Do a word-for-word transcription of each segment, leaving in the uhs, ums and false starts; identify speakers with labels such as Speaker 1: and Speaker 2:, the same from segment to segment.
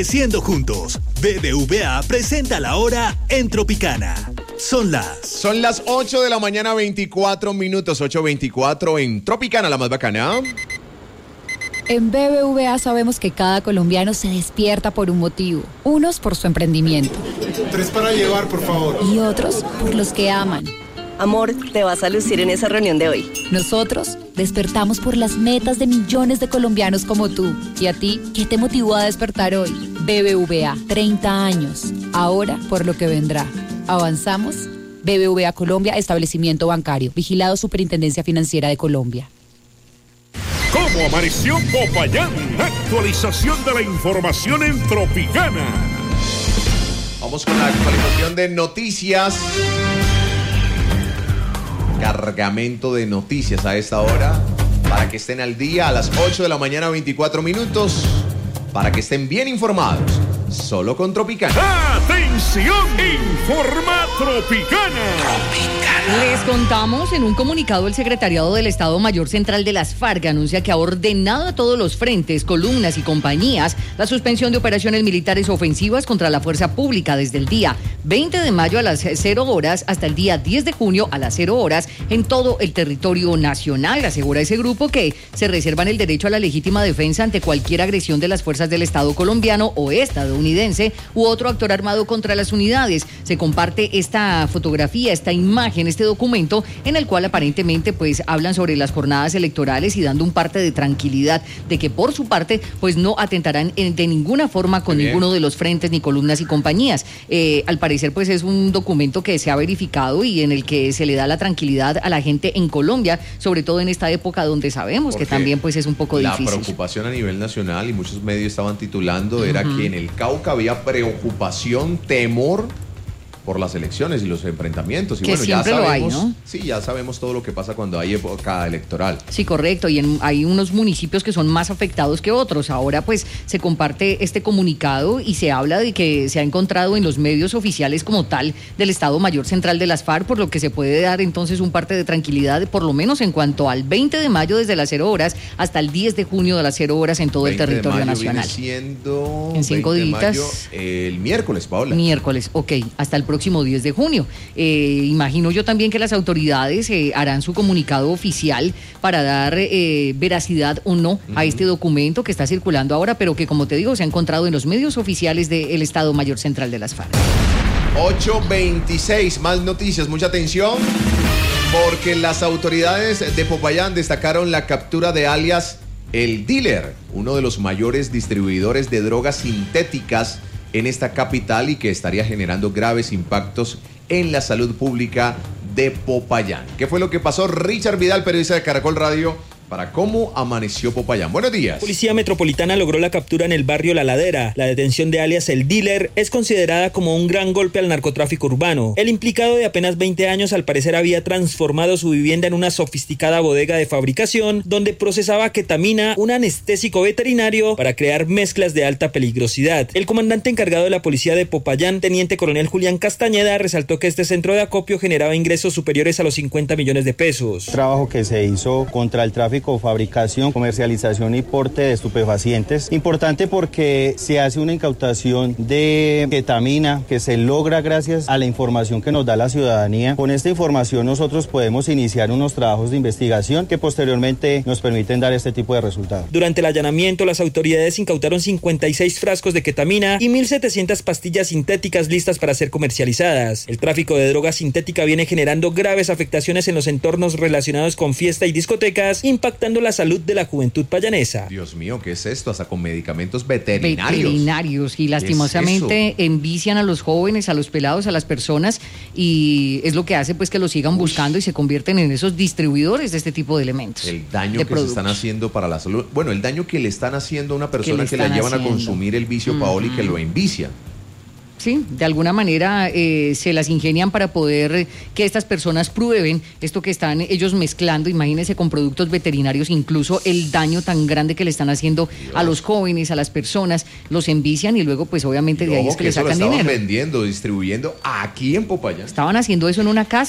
Speaker 1: Creciendo juntos, B B V A presenta la hora en Tropicana. Son las...
Speaker 2: Son las ocho de la mañana, veinticuatro minutos, ocho veinticuatro en Tropicana, la más bacana.
Speaker 3: En B B V A sabemos que cada colombiano se despierta por un motivo. Unos por su emprendimiento.
Speaker 4: Tres para llevar, por favor.
Speaker 3: Y otros por los que aman.
Speaker 5: Amor, te vas a lucir en esa reunión de hoy.
Speaker 3: Nosotros despertamos por las metas de millones de colombianos como tú. ¿Y a ti, qué te motivó a despertar hoy? B B V A, treinta años. Ahora por lo que vendrá. ¿Avanzamos? B B V A Colombia, establecimiento bancario. Vigilado Superintendencia Financiera de Colombia.
Speaker 6: ¿Cómo amaneció Popayán? Actualización de la información en Tropicana.
Speaker 2: Vamos con la actualización de noticias. Cargamento de noticias a esta hora, para que estén al día a las ocho de la mañana, veinticuatro minutos, para que estén bien informados, solo con Tropicana.
Speaker 6: ¡Atención! Informa Tropicana.
Speaker 7: Les contamos, en un comunicado, el Secretariado del Estado Mayor Central de las FARC anuncia que ha ordenado a todos los frentes, columnas y compañías la suspensión de operaciones militares ofensivas contra la fuerza pública desde el día veinte de mayo a las cero horas hasta el día diez de junio a las cero horas en todo el territorio nacional. Asegura ese grupo que se reservan el derecho a la legítima defensa ante cualquier agresión de las fuerzas del Estado colombiano o estadounidense u otro actor armado contra las unidades. Se comparte esta fotografía, esta imagen, este documento en el cual aparentemente pues hablan sobre las jornadas electorales y dando un parte de tranquilidad de que por su parte pues no atentarán en, de ninguna forma con ninguno de los frentes ni columnas y compañías. Eh, al parecer pues es un documento que se ha verificado y en el que se le da la tranquilidad a la gente en Colombia, sobre todo en esta época donde sabemos Porque que también pues es un poco
Speaker 2: la
Speaker 7: difícil.
Speaker 2: La preocupación a nivel nacional, y muchos medios estaban titulando, uh-huh. era que en el Cauca había preocupación, temor por las elecciones y los enfrentamientos. Y
Speaker 7: que
Speaker 2: bueno,
Speaker 7: siempre
Speaker 2: ya sabemos,
Speaker 7: lo hay, ¿no?
Speaker 2: Sí, ya sabemos todo lo que pasa cuando hay época electoral.
Speaker 7: Sí, correcto, y en, hay unos municipios que son más afectados que otros. Ahora pues se comparte este comunicado y se habla de que se ha encontrado en los medios oficiales como tal del Estado Mayor Central de las FARC, por lo que se puede dar entonces un parte de tranquilidad, por lo menos en cuanto al veinte de mayo desde las cero horas hasta el diez de junio de las cero horas en todo el territorio nacional.
Speaker 2: Siendo
Speaker 7: en cinco días.
Speaker 2: El miércoles, Paola.
Speaker 7: Miércoles, ok, hasta el próximo diez de junio. Eh, imagino yo también que las autoridades eh, harán su comunicado oficial para dar eh, veracidad o no uh-huh. a este documento que está circulando ahora, pero que, como te digo, se ha encontrado en los medios oficiales del Estado Mayor Central de las FARC.
Speaker 2: ocho veintiséis, más noticias, mucha atención, porque las autoridades de Popayán destacaron la captura de alias El Dealer, uno de los mayores distribuidores de drogas sintéticas en esta capital y que estaría generando graves impactos en la salud pública de Popayán. ¿Qué fue lo que pasó? Richard Vidal, periodista de Caracol Radio, para cómo amaneció Popayán. Buenos días.
Speaker 8: Policía Metropolitana logró la captura en el barrio La Ladera. La detención de alias El Dealer es considerada como un gran golpe al narcotráfico urbano. El implicado, de apenas veinte años, al parecer había transformado su vivienda en una sofisticada bodega de fabricación donde procesaba ketamina, un anestésico veterinario, para crear mezclas de alta peligrosidad. El comandante encargado de la policía de Popayán, teniente coronel Julián Castañeda, resaltó que este centro de acopio generaba ingresos superiores a los cincuenta millones de pesos.
Speaker 9: Trabajo que se hizo contra el tráfico, fabricación, comercialización y porte de estupefacientes. Importante porque se hace una incautación de ketamina que se logra gracias a la información que nos da la ciudadanía. Con esta información nosotros podemos iniciar unos trabajos de investigación que posteriormente nos permiten dar este tipo de resultados.
Speaker 8: Durante el allanamiento, las autoridades incautaron cincuenta y seis frascos de ketamina y mil setecientas pastillas sintéticas listas para ser comercializadas. El tráfico de droga sintética viene generando graves afectaciones en los entornos relacionados con fiesta y discotecas, impactando la salud de la juventud payanesa.
Speaker 2: Dios mío, ¿qué es esto? Hasta con medicamentos veterinarios.
Speaker 7: Veterinarios, y lastimosamente es envician a los jóvenes, a los pelados, a las personas, y es lo que hace pues que los sigan Uy. buscando y se convierten en esos distribuidores de este tipo de elementos.
Speaker 2: El daño que productos. se están haciendo para la salud. Bueno, el daño que le están haciendo a una persona que, que la llevan haciendo? a consumir el vicio, mm-hmm. Paola, y que lo envicia.
Speaker 7: Sí, de alguna manera eh, se las ingenian para poder eh, que estas personas prueben esto que están ellos mezclando. Imagínense, con productos veterinarios, incluso el daño tan grande que le están haciendo Dios. a los jóvenes, a las personas, los envician y luego pues obviamente y de ahí es que, que le sacan dinero.
Speaker 2: Estaban vendiendo, distribuyendo aquí en Popayán.
Speaker 7: Estaban haciendo eso en una casa.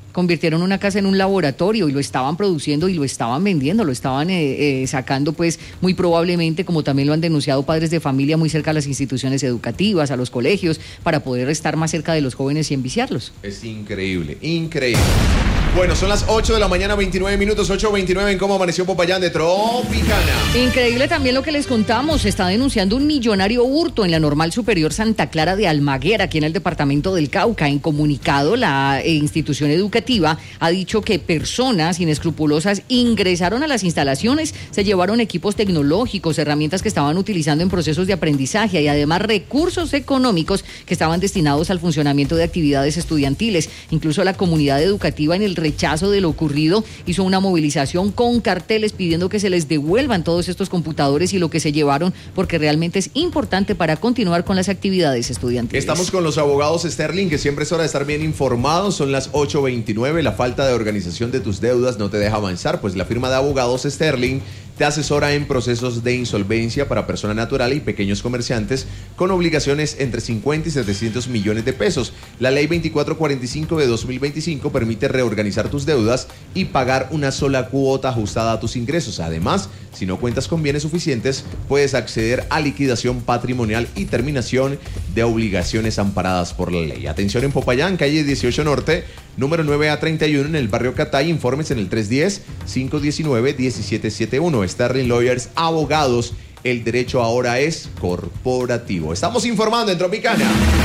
Speaker 7: convirtieron una casa en un laboratorio y lo estaban produciendo y lo estaban vendiendo, lo estaban eh, eh, sacando pues muy probablemente, como también lo han denunciado padres de familia, muy cerca a las instituciones educativas, a los colegios, para poder estar más cerca de los jóvenes y enviciarlos.
Speaker 2: Es increíble, increíble. Bueno, son las ocho de la mañana, veintinueve minutos, ocho veintinueve en Cómo Amaneció Popayán de Tropicana.
Speaker 7: Increíble también lo que les contamos. Se está denunciando un millonario hurto en la Normal Superior Santa Clara de Almaguer, aquí en el departamento del Cauca. En comunicado, la eh, institución educativa ha dicho que personas inescrupulosas ingresaron a las instalaciones, se llevaron equipos tecnológicos, herramientas que estaban utilizando en procesos de aprendizaje y además recursos económicos que estaban destinados al funcionamiento de actividades estudiantiles. Incluso la comunidad educativa, en el rechazo de lo ocurrido, hizo una movilización con carteles pidiendo que se les devuelvan todos estos computadores y lo que se llevaron, porque realmente es importante para continuar con las actividades estudiantiles.
Speaker 2: Estamos con los abogados Sterling, que siempre es hora de estar bien informados. Son las ocho veintinueve. La falta de organización de tus deudas no te deja avanzar, pues la firma de abogados Sterling te asesora en procesos de insolvencia para persona natural y pequeños comerciantes con obligaciones entre cincuenta y setecientos millones de pesos. La ley veinticuatro cuarenta y cinco de dos mil veinticinco permite reorganizar tus deudas y pagar una sola cuota ajustada a tus ingresos. Además, si no cuentas con bienes suficientes, puedes acceder a liquidación patrimonial y terminación de obligaciones amparadas por la ley. Atención en Popayán, calle dieciocho Norte, número nueve a treinta y uno en el barrio Catay. Informes en el tres uno cero, cinco uno nueve, uno siete siete uno. Sterling Lawyers, abogados. El derecho ahora es corporativo. Estamos informando en Tropicana.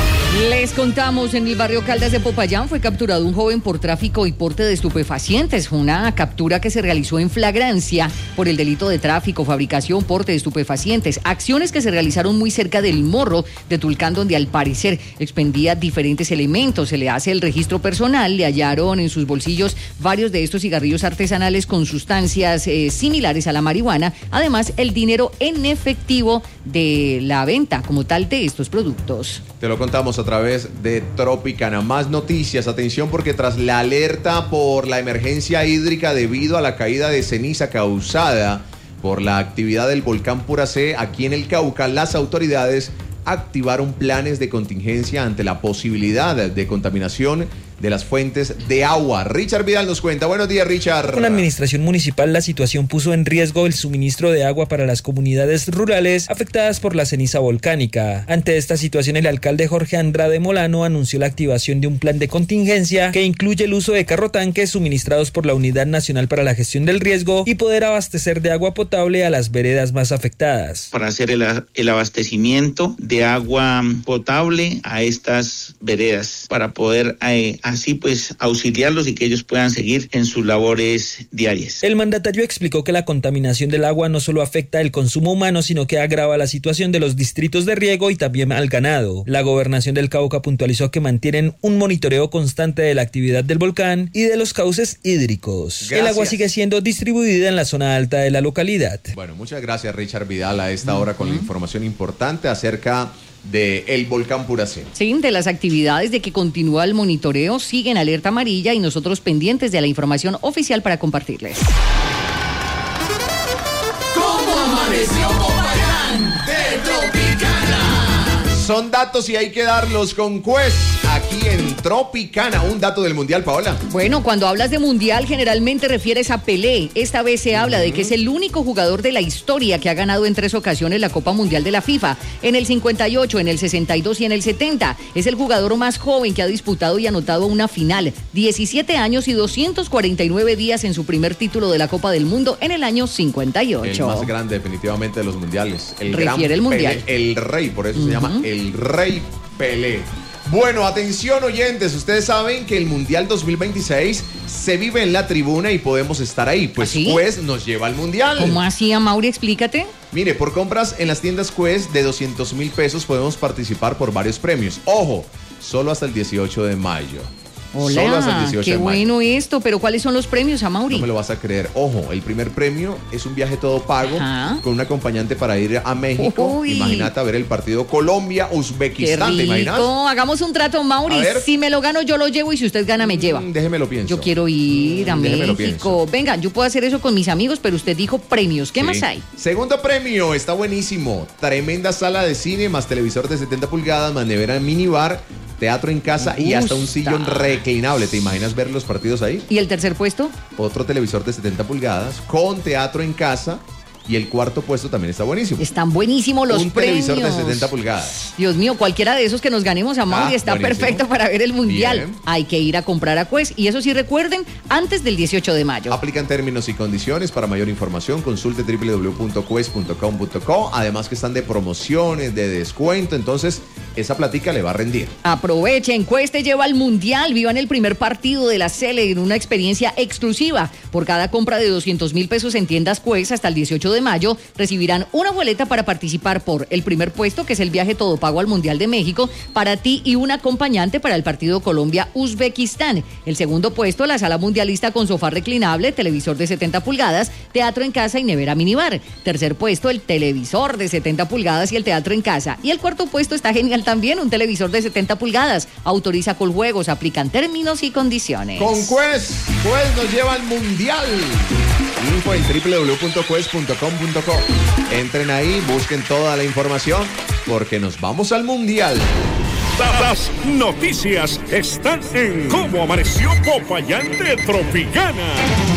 Speaker 7: Les contamos, en el barrio Caldas de Popayán fue capturado un joven por tráfico y porte de estupefacientes. Una captura que se realizó en flagrancia por el delito de tráfico, fabricación, porte de estupefacientes. Acciones que se realizaron muy cerca del Morro de Tulcán, donde al parecer expendía diferentes elementos. Se le hace el registro personal, le hallaron en sus bolsillos varios de estos cigarrillos artesanales con sustancias eh, similares a la marihuana. Además, el dinero en efectivo de la venta como tal de estos productos.
Speaker 2: Te lo contamos a través de Tropicana. Más noticias, atención, porque tras la alerta por la emergencia hídrica debido a la caída de ceniza causada por la actividad del volcán Puracé aquí en el Cauca, las autoridades activaron planes de contingencia ante la posibilidad de contaminación de las fuentes de agua. Richard Vidal nos cuenta. Buenos días, Richard.
Speaker 8: Con la administración municipal, la situación puso en riesgo el suministro de agua para las comunidades rurales afectadas por la ceniza volcánica. Ante esta situación, el alcalde Jorge Andrade Molano anunció la activación de un plan de contingencia que incluye el uso de carrotanques suministrados por la Unidad Nacional para la Gestión del Riesgo y poder abastecer de agua potable a las veredas más afectadas.
Speaker 10: Para hacer el, el abastecimiento de agua potable a estas veredas, para poder eh, así pues auxiliarlos y que ellos puedan seguir en sus labores diarias.
Speaker 8: El mandatario explicó que la contaminación del agua no solo afecta el consumo humano, sino que agrava la situación de los distritos de riego y también al ganado. La gobernación del Cauca puntualizó que mantienen un monitoreo constante de la actividad del volcán y de los cauces hídricos. Gracias. El agua sigue siendo distribuida en la zona alta de la localidad.
Speaker 2: Bueno, muchas gracias, Richard Vidal, a esta hora con la información importante acerca de el volcán Puracé.
Speaker 7: Sí, de las actividades, de que continúa el monitoreo, sigue en alerta amarilla y nosotros pendientes de la información oficial para compartirles.
Speaker 1: ¿Cómo amaneció Popayán de Tropicana?
Speaker 2: Son datos y hay que darlos con Quest aquí en Tropicana. Un dato del Mundial, Paola.
Speaker 7: Bueno, cuando hablas de Mundial generalmente refieres a Pelé. Esta vez se habla de que es el único jugador de la historia que ha ganado en tres ocasiones la Copa Mundial de la FIFA. En el cincuenta y ocho, en el sesenta y dos y en el setenta. Es el jugador más joven que ha disputado y anotado una final. diecisiete años y doscientos cuarenta y nueve días en su primer título de la Copa del Mundo en el año cincuenta y ocho.
Speaker 2: El más grande definitivamente de los mundiales. El
Speaker 7: Refiere
Speaker 2: gran
Speaker 7: el Mundial.
Speaker 2: Pelé, el rey, por eso uh-huh. se llama el Rey Pelé. Bueno, atención oyentes, ustedes saben que el Mundial dos mil veintiséis se vive en la tribuna y podemos estar ahí, pues ¿así? Quest nos lleva al Mundial.
Speaker 7: ¿Cómo así, Amaury? Explícate.
Speaker 2: Mire, por compras en las tiendas Quest de doscientos mil pesos podemos participar por varios premios. Ojo, solo hasta el dieciocho de mayo.
Speaker 7: Hola,
Speaker 2: solo hasta el dieciocho
Speaker 7: qué
Speaker 2: de mayo.
Speaker 7: Bueno esto, pero ¿cuáles son los premios, Amaury?
Speaker 2: No me lo vas a creer. Ojo, el primer premio es un viaje todo pago. Ajá. Con un acompañante para ir a México. Uy. Imagínate a ver el partido Colombia-Uzbekistán, ¿te imaginas?
Speaker 7: Hagamos un trato, Amaury. Si me lo gano, yo lo llevo y si usted gana, me lleva.
Speaker 2: Mm, déjeme lo pienso.
Speaker 7: Yo quiero ir a
Speaker 2: mm,
Speaker 7: México. Venga, yo puedo hacer eso con mis amigos, pero usted dijo premios. ¿Qué sí. más hay?
Speaker 2: Segundo premio, está buenísimo. Tremenda sala de cine, más televisor de setenta pulgadas, más nevera minibar, teatro en casa y hasta un sillón reclinable. ¿Te imaginas ver los partidos ahí?
Speaker 7: ¿Y el tercer puesto?
Speaker 2: Otro televisor de setenta pulgadas con teatro en casa. Y el cuarto puesto también está buenísimo.
Speaker 7: Están buenísimos los
Speaker 2: un
Speaker 7: premios.
Speaker 2: Un televisor de setenta pulgadas.
Speaker 7: Dios mío, cualquiera de esos que nos ganemos a Mauri
Speaker 2: Ah,
Speaker 7: está
Speaker 2: buenísimo.
Speaker 7: perfecto para ver el Mundial.
Speaker 2: Bien.
Speaker 7: Hay que ir a comprar a Quest. Y eso sí, recuerden, antes del dieciocho de mayo.
Speaker 2: Aplican términos y condiciones. Para mayor información, consulte doble u doble u doble u punto quest punto com punto co. Además que están de promociones, de descuento. Entonces, esa platica le va a rendir.
Speaker 7: Aprovechen, Quest te lleva al Mundial. Vivan el primer partido de la Sele en una experiencia exclusiva. Por cada compra de doscientos mil pesos en tiendas Quest hasta el dieciocho de mayo, recibirán una boleta para participar por el primer puesto, que es el viaje todo pago al Mundial de México, para ti y un acompañante para el partido Colombia-Uzbekistán. El segundo puesto, la sala mundialista con sofá reclinable, televisor de setenta pulgadas, teatro en casa y nevera minibar. Tercer puesto, el televisor de setenta pulgadas y el teatro en casa. Y el cuarto puesto está genial también, un televisor de setenta pulgadas. Autoriza Coljuegos, aplican términos y condiciones.
Speaker 2: Con Quest, Quest nos lleva al Mundial. Info en doble u doble u doble u punto quest punto com punto co. Entren ahí, busquen toda la información, porque nos vamos al Mundial.
Speaker 6: Las noticias están en Cómo Amaneció Popayán de Tropicana.